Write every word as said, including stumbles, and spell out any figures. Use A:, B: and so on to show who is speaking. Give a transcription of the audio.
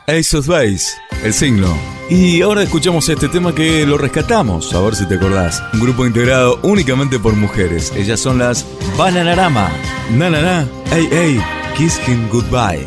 A: Ace of Base, el signo. Y ahora escuchamos este tema que lo rescatamos, a ver si te acordás. Un grupo integrado únicamente por mujeres. Ellas son las Bananarama. Na na na, ey ey, kiss him goodbye.